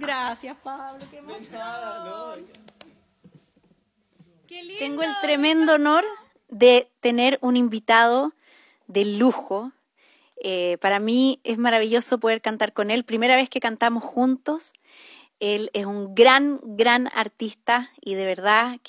Gracias, Pablo, qué emoción. Qué lindo. Tengo el tremendo honor de tener un invitado de lujo. Para mí es maravilloso poder cantar con él. Primera vez que cantamos juntos. Él es un gran artista y de verdad